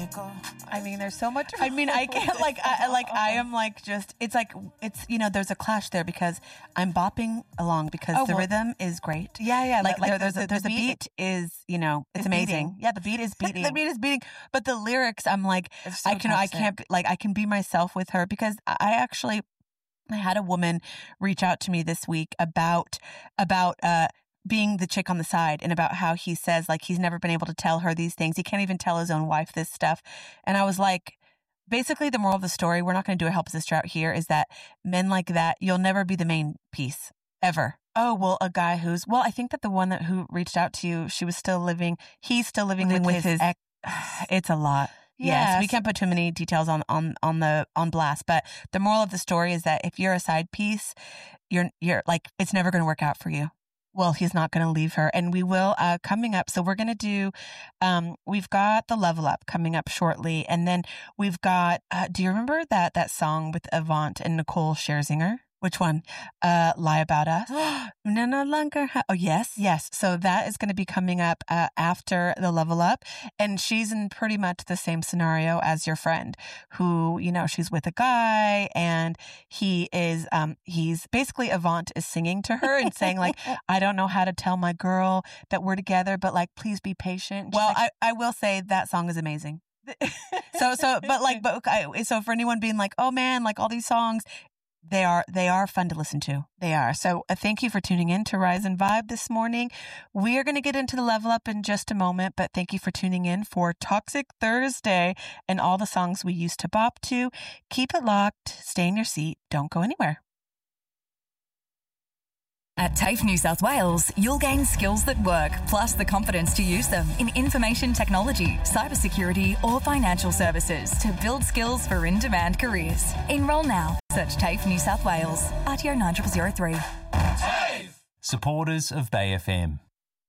I mean, there's so much. I mean, I can't I am like just, it's there's a clash there because I'm bopping along because the rhythm is great. Yeah. Like there's a beat is, it's amazing. Beating. Yeah, the beat is beating. The beat is beating. But the lyrics, I'm like, So I can be myself with her because I had a woman reach out to me this week about being the chick on the side and about how he says like he's never been able to tell her these things. He can't even tell his own wife this stuff. And I was like, basically the moral of the story, we're not going to do a help sister out here, is that men like that, you'll never be the main piece ever. Oh, well, a guy I think that the one who reached out to you, he's still living with his ex. It's a lot. Yes, we can't put too many details on blast, but the moral of the story is that if you're a side piece, you're like, it's never going to work out for you. Well, he's not going to leave her. And we will, coming up. So we're going to do, we've got the Level Up coming up shortly. And then we've got, do you remember that song with Avant and Nicole Scherzinger? Which one? Lie About Us. No longer. Oh, yes. So that is going to be coming up after the Level Up. And she's in pretty much the same scenario as your friend who, she's with a guy and he is, he's basically Avant is singing to her and saying like, I don't know how to tell my girl that we're together, but like, please be patient. Well, like, I will say that song is amazing. So for anyone being like, oh man, like all these songs, they are fun to listen to. They are. So thank you for tuning in to Rise and Vibe this morning. We are going to get into the Level Up in just a moment, but thank you for tuning in for Toxic Thursday and all the songs we used to bop to. Keep it locked. Stay in your seat. Don't go anywhere. At TAFE New South Wales, you'll gain skills that work, plus the confidence to use them in information technology, cybersecurity or financial services to build skills for in-demand careers. Enrol now. Search TAFE New South Wales. RTO 9003. TAFE! Supporters of Bay FM.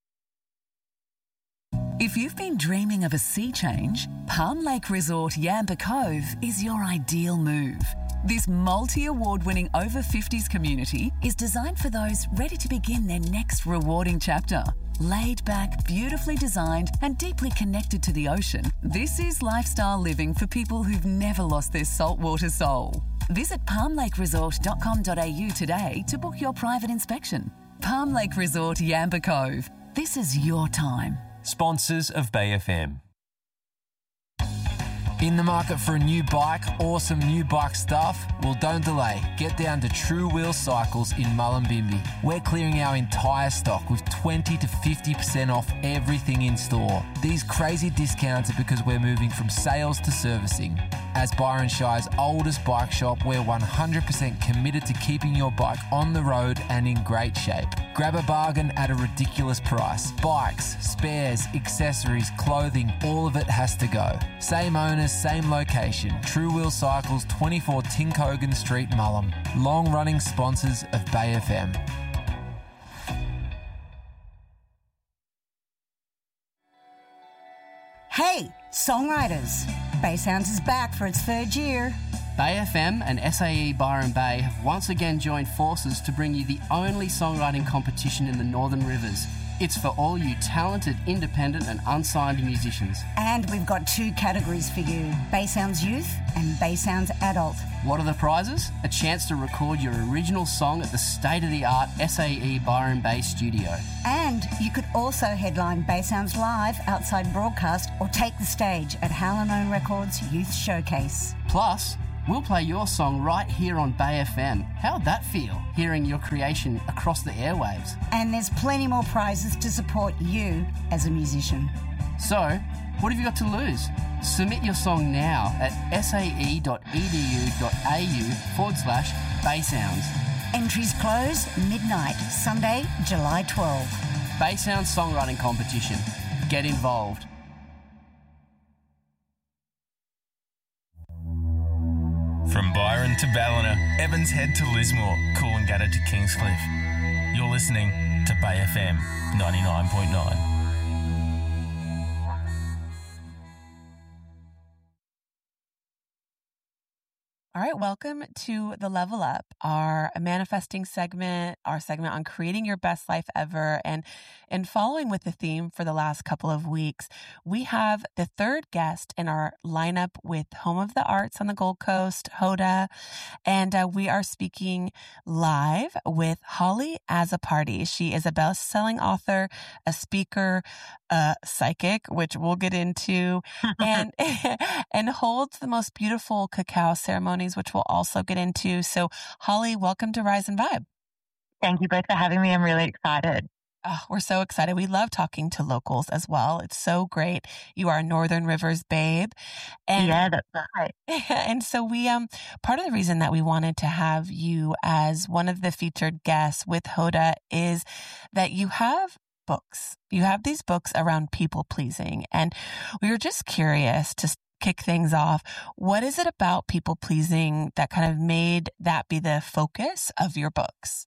If you've been dreaming of a sea change, Palm Lake Resort Yamba Cove is your ideal move. This multi-award-winning over-50s community is designed for those ready to begin their next rewarding chapter. Laid back, beautifully designed and deeply connected to the ocean, this is lifestyle living for people who've never lost their saltwater soul. Visit palmlakeresort.com.au today to book your private inspection. Palm Lake Resort Yamba Cove. This is your time. Sponsors of Bay FM. In the market for a new bike or some new bike stuff? Well, don't delay. Get down to True Wheel Cycles in Mullumbimby. We're clearing our entire stock with 20 to 50% off everything in store. These crazy discounts are because we're moving from sales to servicing. As Byron Shire's oldest bike shop, we're 100% committed to keeping your bike on the road and in great shape. Grab a bargain at a ridiculous price. Bikes, spares, accessories, clothing, all of it has to go. Same owners, same location. True Wheel Cycles, 24 Tinkogan Street, Mullum. Long-running sponsors of Bay FM. Hey, songwriters! Bay Sounds is back for its third year. Bay FM and SAE Byron Bay have once again joined forces to bring you the only songwriting competition in the Northern Rivers. It's for all you talented, independent and unsigned musicians. And we've got 2 categories for you, Bay Sounds Youth and Bay Sounds Adult. What are the prizes? A chance to record your original song at the state-of-the-art SAE Byron Bay studio. And you could also headline Bay Sounds Live outside broadcast or take the stage at Hallinone Records Youth Showcase. Plus, we'll play your song right here on Bay FM. How'd that feel, hearing your creation across the airwaves? And there's plenty more prizes to support you as a musician. So, what have you got to lose? Submit your song now at sae.edu.au/Baysounds. Entries close midnight, Sunday, July 12. Bay Sounds Songwriting Competition. Get involved. From Byron to Ballina, Evans Head to Lismore, Coolangatta to Kingscliff. You're listening to Bay FM 99.9. All right, welcome to the Level Up, our manifesting segment, our segment on creating your best life ever. And following with the theme for the last couple of weeks, we have the third guest in our lineup with Home of the Arts on the Gold Coast, Hoda. And we are speaking live with Holly Azzopardi. She is a best-selling author, a speaker, a psychic, which we'll get into, and holds the most beautiful cacao ceremonies, which we'll also get into. So, Holly, welcome to Rise and Vibe. Thank you both for having me. I'm really excited. Oh, we're so excited. We love talking to locals as well. It's so great. You are a Northern Rivers babe. And, yeah, that's right. And so we, part of the reason that we wanted to have you as one of the featured guests with Hoda is that you have books. You have these books around people pleasing. And we were just curious to kick things off. What is it about people pleasing that kind of made that be the focus of your books?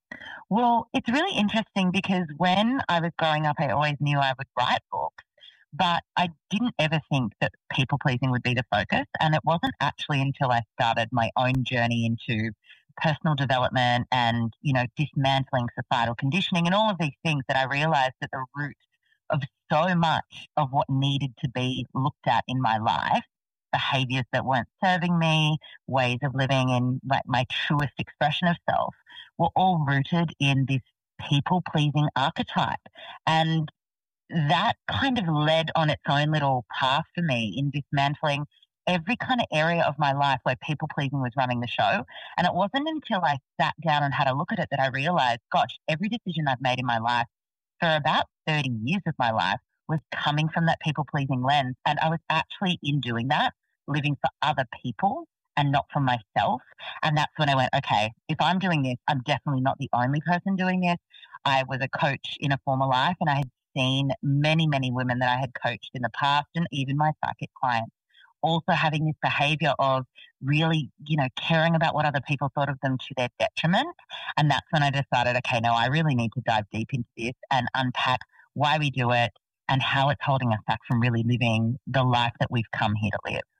Well, it's really interesting because when I was growing up, I always knew I would write books, but I didn't ever think that people pleasing would be the focus. And it wasn't actually until I started my own journey into personal development and, dismantling societal conditioning and all of these things that I realized that the root of so much of what needed to be looked at in my life, behaviors that weren't serving me, ways of living in my truest expression of self, were all rooted in this people-pleasing archetype. And that kind of led on its own little path for me in dismantling every kind of area of my life where people-pleasing was running the show. And it wasn't until I sat down and had a look at it that I realized, gosh, every decision I've made in my life for about 30 years of my life was coming from that people-pleasing lens. And I was actually, in doing that, living for other people and not for myself. And that's when I went, okay, if I'm doing this, I'm definitely not the only person doing this. I was a coach in a former life, and I had seen many, many women that I had coached in the past, and even my psychic clients, also having this behavior of really, caring about what other people thought of them to their detriment. And that's when I decided, okay, no, I really need to dive deep into this and unpack why we do it and how it's holding us back from really living the life that we've come here to live.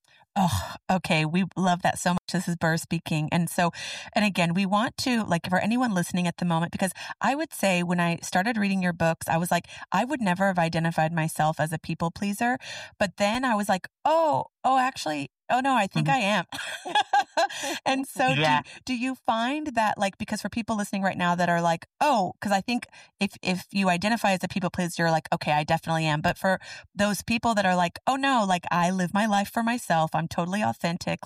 Oh, okay. We love that so much. This is Burr speaking. And again, we want to, for anyone listening at the moment, because I would say when I started reading your books, I was like, I would never have identified myself as a people pleaser. But then I was like, actually, no, I think I am. And so yeah. do you find that, because for people listening right now that are like, because I think if you identify as a people pleaser, you're like, okay, I definitely am. But for those people that are like, oh no, I live my life for myself, I'm totally authentic.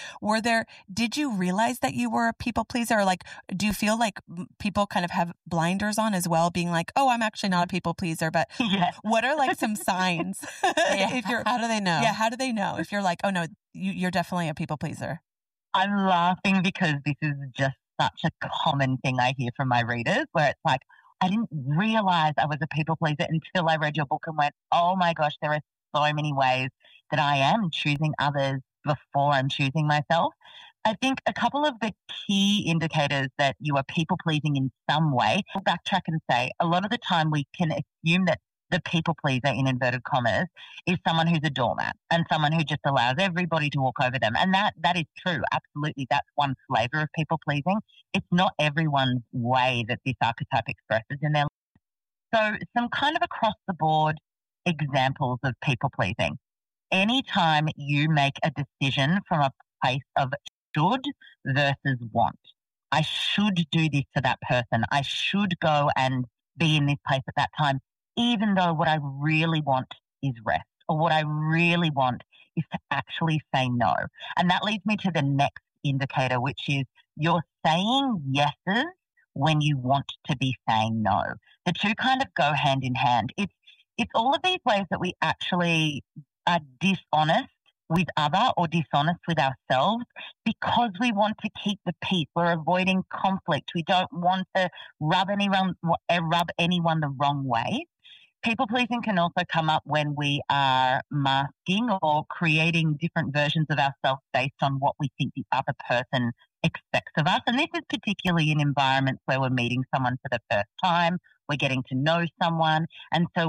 Did you realize that you were a people pleaser? Or do you feel like people kind of have blinders on as well, being like, oh, I'm actually not a people pleaser, but yeah. What are some signs? How do they know? Yeah. How do they know if you're like, oh no, you're definitely a people pleaser? I'm laughing because this is just such a common thing I hear from my readers, where it's like, I didn't realize I was a people pleaser until I read your book and went, oh my gosh, there are so many ways that I am choosing others before I'm choosing myself. I think a couple of the key indicators that you are people pleasing in some way, I'll backtrack and say a lot of the time we can assume that the people pleaser, in inverted commas, is someone who's a doormat and someone who just allows everybody to walk over them. And that is true. Absolutely. That's one flavor of people pleasing. It's not everyone's way that this archetype expresses in their life. So some kind of across the board examples of people pleasing. Anytime you make a decision from a place of should versus want. I should do this to that person. I should go and be in this place at that time, even though what I really want is rest, or what I really want is to actually say no. And that leads me to the next indicator, which is you're saying yeses when you want to be saying no. The two kind of go hand in hand. It's all of these ways that we actually are dishonest with other or dishonest with ourselves because we want to keep the peace. We're avoiding conflict. We don't want to rub anyone the wrong way. People pleasing can also come up when we are masking or creating different versions of ourselves based on what we think the other person expects of us. And this is particularly in environments where we're meeting someone for the first time we're getting to know someone. And so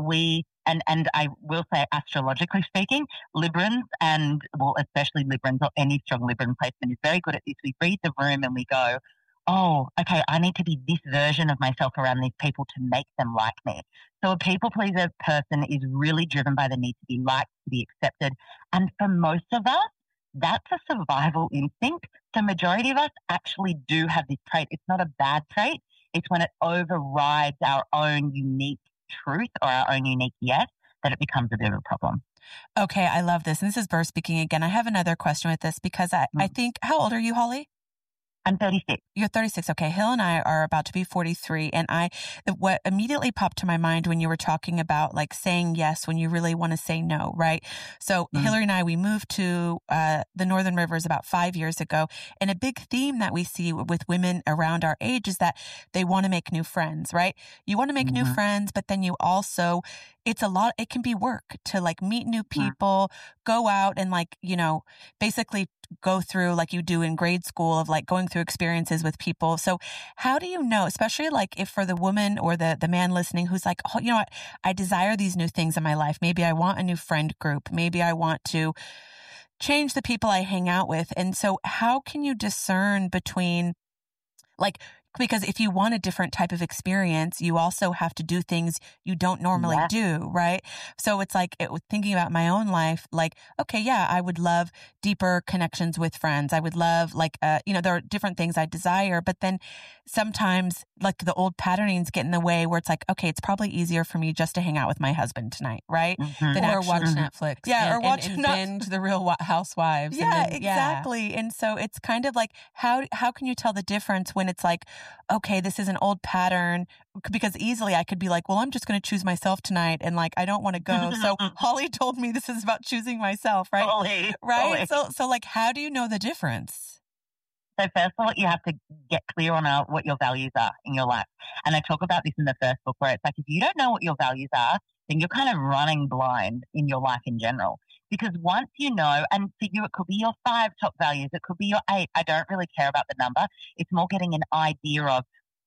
and I will say, astrologically speaking, Librans especially Librans or any strong Libran placement is very good at this. We read the room and we go, oh, okay, I need to be this version of myself around these people to make them like me. So a people pleaser person is really driven by the need to be liked, to be accepted. And for most of us, that's a survival instinct. The majority of us actually do have this trait. It's not a bad trait. It's when it overrides our own unique truth or our own unique yes that it becomes a bit of a problem. Okay, I love this. And this is Burr speaking again. I have another question with this because I think, how old are you, Holly? I'm 36. You're 36. Okay. Hill and I are about to be 43. And what immediately popped to my mind when you were talking about like saying yes when you really want to say no, right? So Hillary and I, we moved to the Northern Rivers about 5 years ago. And a big theme that we see with women around our age is that they want to make new friends, right? You want to make new friends, but then you also, it can be work to like meet new people, go out and like, basically go through like you do in grade school of like going through experiences with people. So how do you know, especially like if for the woman or the man listening who's like, oh, you know what, I desire these new things in my life. Maybe I want a new friend group. Maybe I want to change the people I hang out with. And so how can you discern between like, because if you want a different type of experience, you also have to do things you don't normally do, right? So it's like thinking about my own life, like, okay, yeah, I would love deeper connections with friends. I would love like, there are different things I desire, but then sometimes like the old patternings get in the way where it's like, okay, it's probably easier for me just to hang out with my husband tonight, right? Or watch Netflix. Yeah, or watch and binge The Real Housewives. Yeah, and then, exactly. And so it's kind of like, how can you tell the difference when it's like, okay, this is an old pattern, because easily I could be like, well, I'm just going to choose myself tonight. And like, I don't want to go. So Holly told me this is about choosing myself, right? Right. So like, how do you know the difference? So first of all, you have to get clear on what your values are in your life. And I talk about this in the first book where it's like, if you don't know what your values are, then you're kind of running blind in your life in general. Because once you know, and for you, it could be your 5 top values, it could be your 8. I don't really care about the number. It's more getting an idea of,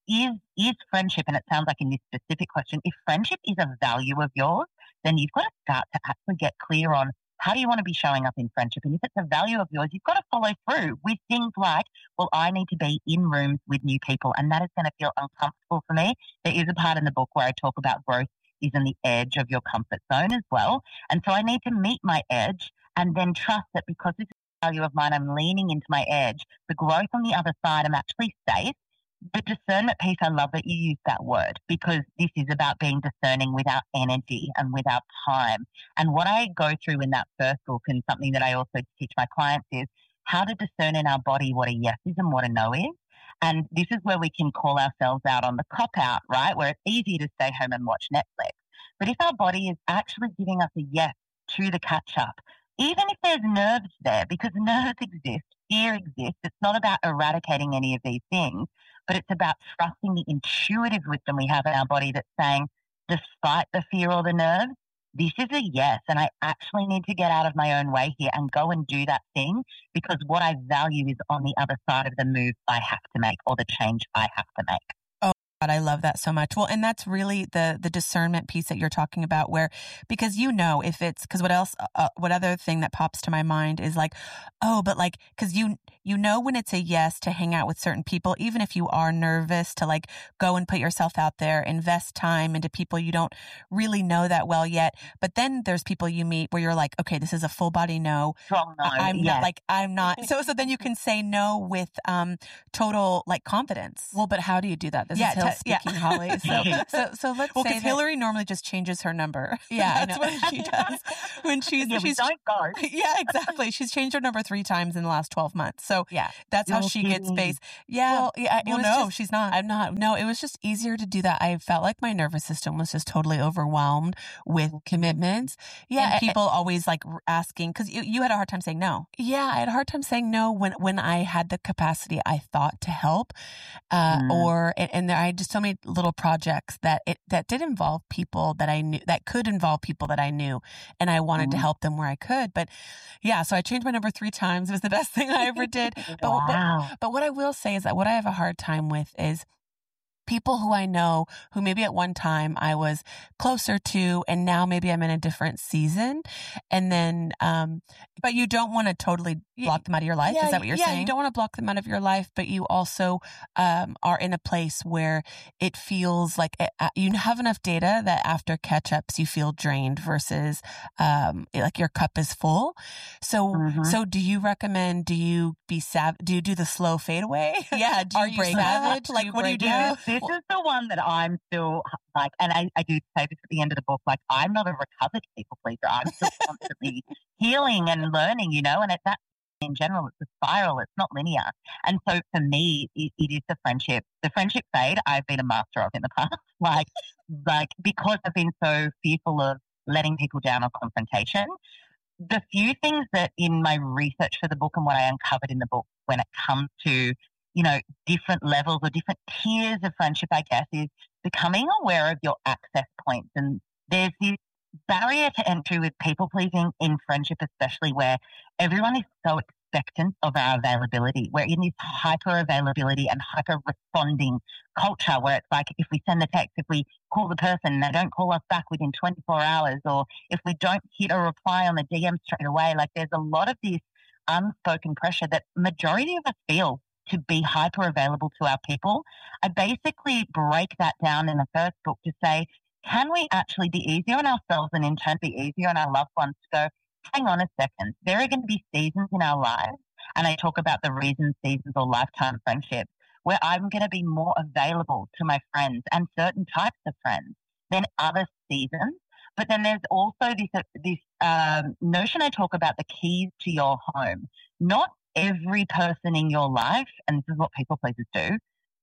is friendship, and it sounds like in this specific question, if friendship is a value of yours, then you've got to start to actually get clear on how do you want to be showing up in friendship. And if it's a value of yours, you've got to follow through with things like, well, I need to be in rooms with new people, and that is going to feel uncomfortable for me. There is a part in the book where I talk about growth is in the edge of your comfort zone as well. And so I need to meet my edge and then trust that because this is a value of mine, I'm leaning into my edge. The growth on the other side, I'm actually safe. The discernment piece, I love that you use that word, because this is about being discerning with our energy and with our time. And what I go through in that first book, and something that I also teach my clients, is how to discern in our body what a yes is and what a no is. And this is where we can call ourselves out on the cop-out, right, where it's easy to stay home and watch Netflix. But if our body is actually giving us a yes to the catch-up, even if there's nerves there, because nerves exist, fear exists, it's not about eradicating any of these things, but it's about trusting the intuitive wisdom we have in our body that's saying, despite the fear or the nerves, this is a yes, and I actually need to get out of my own way here and go and do that thing, because what I value is on the other side of the move I have to make or the change I have to make. God, I love that so much. Well, and that's really the discernment piece that you're talking about, where, because if it's, because what other thing that pops to my mind is like, oh, but like, because you when it's a yes to hang out with certain people, even if you are nervous to like go and put yourself out there, invest time into people you don't really know that well yet. But then there's people you meet where you're like, okay, this is a full body no. Strong no. I'm not. So then you can say no with total like confidence. Well, but how do you do that? This is Hill speaking, Holly. So let's say because Hillary normally just changes her number. Yeah, that's what she does when she's don't go. Yeah, exactly. She's changed her number 3 times in the last 12 months. So yeah, that's how she gets space. Yeah. Well, yeah. No, she's not. I'm not. No, it was just easier to do that. I felt like my nervous system was just totally overwhelmed with commitments. Yeah, and people always like asking, because you had a hard time saying no. Yeah, I had a hard time saying no when I had the capacity I thought to help, and I just so many little projects that did involve people that I knew, that could involve people that I knew, and I wanted to help them where I could. But yeah, so I changed my number 3 times. It was the best thing I ever did. But what I will say is that what I have a hard time with is people who I know who maybe at one time I was closer to, and now maybe I'm in a different season. And then, but you don't want to totally block them out of your life. Is that what you're saying? Yeah, you don't want to block them out of your life, but you also are in a place where it feels like you have enough data that after catch-ups you feel drained versus like your cup is full. So, so do you recommend? Do you do the slow fade away? Yeah. Are you savage? Like, what do you do? This is the one that I'm still like, and I do say this at the end of the book. Like, I'm not a recovered people pleaser. I'm still constantly healing and learning, you know. And at that, in general, it's a spiral. It's not linear. And so for me, it is the friendship. The friendship fade I've been a master of in the past. like because I've been so fearful of letting people down or confrontation. The few things that in my research for the book and what I uncovered in the book when it comes to, you know, different levels or different tiers of friendship, I guess, is becoming aware of your access points. And there's this barrier to entry with people pleasing in friendship, especially where everyone is so expectant of our availability. We're in this hyper availability and hyper responding culture where it's like if we send the text, if we call the person and they don't call us back within 24 hours, or if we don't hit a reply on the DM straight away, like there's a lot of this unspoken pressure that majority of us feel to be hyper available to our people. I basically break that down in the first book to say, can we actually be easier on ourselves and in turn be easier on our loved ones to go, hang on a second, there are going to be seasons in our lives, and I talk about the reasons, seasons, or lifetime friendships, where I'm going to be more available to my friends and certain types of friends than other seasons. But then there's also this notion I talk about, the keys to your home. Not every person in your life, and this is what people pleasers do,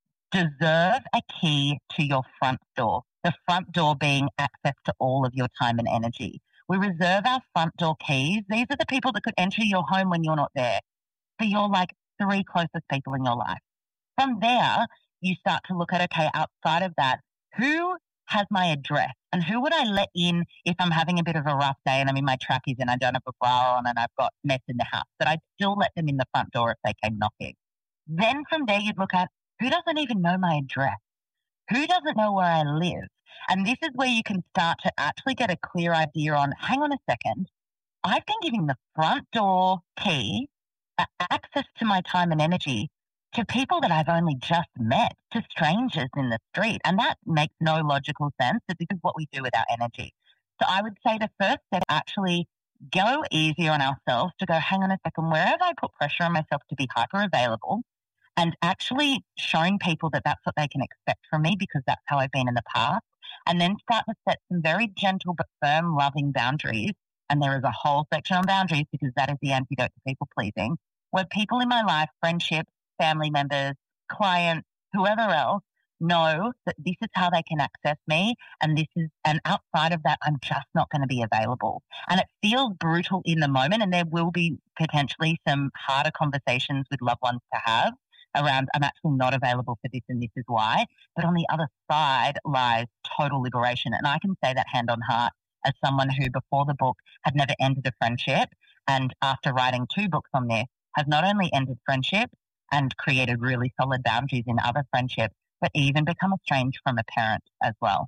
deserve a key to your front door. The front door being access to all of your time and energy. We reserve our front door keys. These are the people that could enter your home when you're not there. So you're like 3 closest people in your life. From there, you start to look at, okay, outside of that, who has my address and who would I let in if I'm having a bit of a rough day and I'm in my trackies and I don't have a bra on and I've got mess in the house, but I'd still let them in the front door if they came knocking. Then from there, you'd look at who doesn't even know my address? Who doesn't know where I live? And this is where you can start to actually get a clear idea on, hang on a second, I've been giving the front door key, access to my time and energy to people that I've only just met, to strangers in the street. And that makes no logical sense, but this is what we do with our energy. So I would say the first step, actually go easier on ourselves to go, hang on a second, where have I put pressure on myself to be hyper available? And actually showing people that that's what they can expect from me because that's how I've been in the past. And then start to set some very gentle but firm, loving boundaries. And there is a whole section on boundaries because that is the antidote to people pleasing, where people in my life, friendships, family members, clients, whoever else, know that this is how they can access me. And outside of that, I'm just not going to be available. And it feels brutal in the moment. And there will be potentially some harder conversations with loved ones to have around, I'm actually not available for this and this is why. But on the other side lies total liberation. And I can say that hand on heart as someone who before the book had never ended a friendship, and after writing 2 books on this, has not only ended friendship and created really solid boundaries in other friendships, but even become estranged from a parent as well.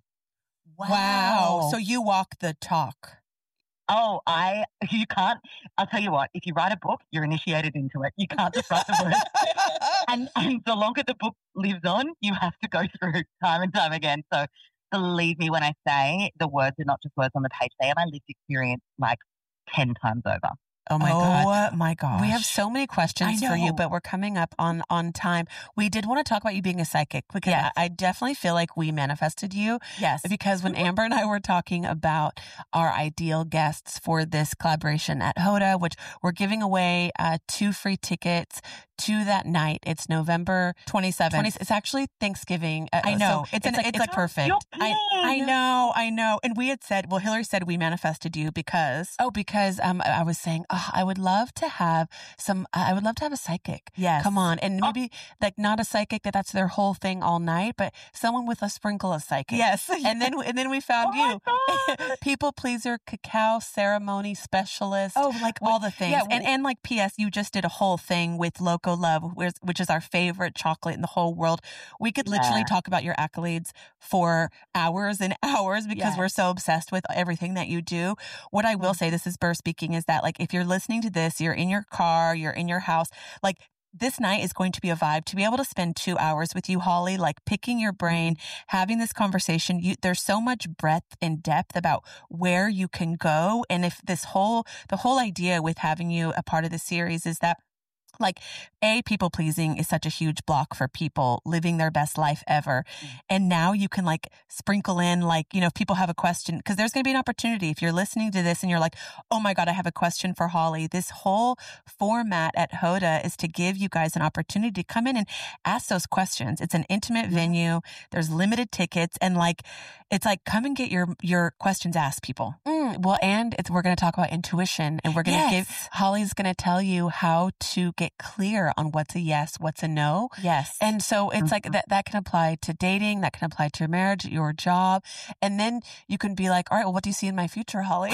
Wow. So you walk the talk. Oh, you can't. I'll tell you what, if you write a book, you're initiated into it. You can't just write the words. and the longer the book lives on, you have to go through time and time again. So believe me when I say the words are not just words on the page. They are my lived experience like 10 times over. Oh my God. Oh my gosh. We have so many questions for you, but we're coming up on time. We did want to talk about you being a psychic because I definitely feel like we manifested you. Yes. Because when Amber and I were talking about our ideal guests for this collaboration at Hoda, which we're giving away 2 free tickets to that night. It's November 27th. It's actually Thanksgiving. I know. So it's like perfect. I know. And we had said, well, Hillary said we manifested you because. I was saying, I would love to have a psychic. Yes. Come on. And maybe like not a psychic that's their whole thing all night, but someone with a sprinkle of psychic. Yes. And then we found you. People pleaser, cacao ceremony specialist. Oh, like all the things. Yeah. And like P.S., you just did a whole thing with Loco Cocoa Love, which is our favorite chocolate in the whole world. We could literally talk about your accolades for hours and hours because we're so obsessed with everything that you do. What I will say, this is Burr speaking, is that like if you're listening to this, you're in your car, you're in your house, like this night is going to be a vibe to be able to spend 2 hours with you, Holly, like picking your brain, having this conversation. There's so much breadth and depth about where you can go. And if the whole idea with having you a part of the series is that like people pleasing is such a huge block for people living their best life ever. And now you can like sprinkle in like, you know, if people have a question, because there's going to be an opportunity if you're listening to this and you're like, oh my God, I have a question for Holly. This whole format at Hoda is to give you guys an opportunity to come in and ask those questions. It's an intimate venue. There's limited tickets. And like, it's like, come and get your questions asked, people. Well, and we're going to talk about intuition, and we're going to Holly's going to tell you how to get clear on what's a yes, what's a no. Yes. And so it's like that can apply to dating, that can apply to your marriage, your job. And then you can be like, all right, well, what do you see in my future, Holly?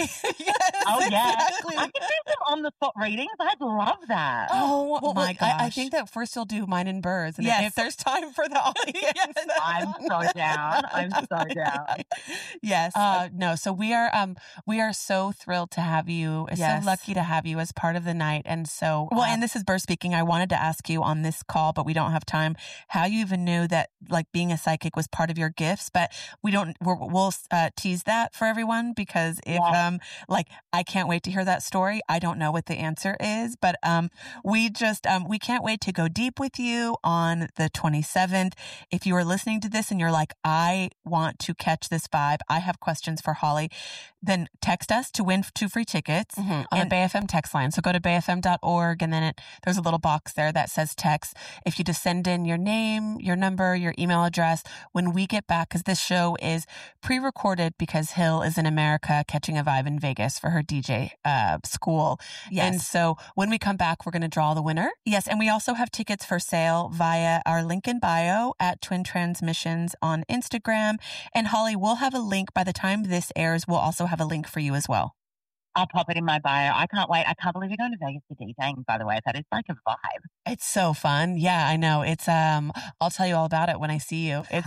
Exactly. I can do some on the spot readings. I'd love that. Oh, well, my gosh. I think that first you'll do mine and Burr's. And yes. if there's time for the audience. I'm so down. I'm so down. Yes. No. So we are so thrilled to have you. So lucky to have you as part of the night. And so, well, and this is Burr speaking. I wanted to ask you on this call, but we don't have time, how you even knew that like being a psychic was part of your gifts, but we'll tease that for everyone because if, like, I can't wait to hear that story. I don't know what the answer is, but, we can't wait to go deep with you on the 27th. If you are listening to this and you're like, I want to catch this vibe, I have questions for Holly, then text us to win 2 free tickets on the Bay FM text line. So go to bayfm.org and then there's a little box there that says text. If you just send in your name, your number, your email address, when we get back, because this show is pre-recorded because Hill is in America catching a vibe in Vegas for her DJ school. Yes. And so when we come back, we're going to draw the winner. Yes. And we also have tickets for sale via our link in bio at Twin Transmissions on Instagram. And Holly, we'll have a link by the time this airs. We'll also have a link for you as well. I'll pop it in my bio. I can't wait. I can't believe you're going to Vegas for DJing, by the way. That is like a vibe. It's so fun. Yeah, I know. It's I'll tell you all about it when I see you. It's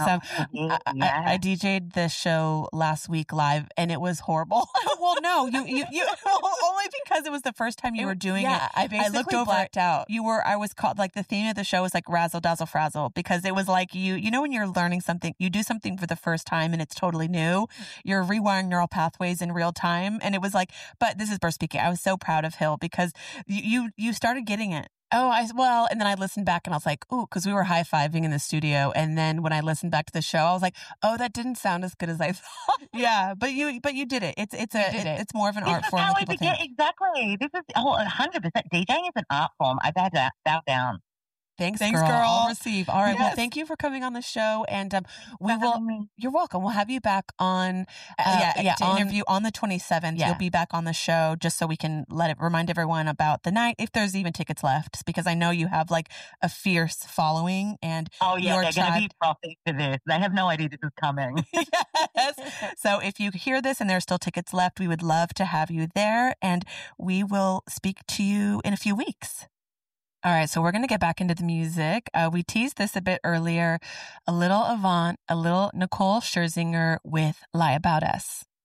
I DJ'd the show last week live and it was horrible. Well, no, you only because it was the first time you were doing it. I basically looked over blacked out. I was called, like, the theme of the show was like razzle dazzle frazzle, because it was like you know when you're learning something, you do something for the first time and it's totally new. You're rewiring neural pathways in real time, and it was like, but this is Burr speaking. I was so proud of Hill because you started getting it. Oh, and then I listened back and I was like, ooh, because we were high-fiving in the studio. And then when I listened back to the show, I was like, oh, that didn't sound as good as I thought. Yeah, but you did it. It's more of an art form. Exactly. This is 100%. DJing is an art form. I've had to bow down. Thanks, girl. I'll receive. All right. Yes. Well, thank you for coming on the show, and you're welcome. We'll have you back on. Interview on the 27th. Yeah. You'll be back on the show just so we can remind everyone about the night, if there's even tickets left, because I know you have like a fierce following, and they're going to be frothy for this. They have no idea this is coming. Yes. So if you hear this and there's still tickets left, we would love to have you there, and we will speak to you in a few weeks. All right, so we're going to get back into the music. We teased this a bit earlier. A little Avant, a little Nicole Scherzinger with Lie About Us.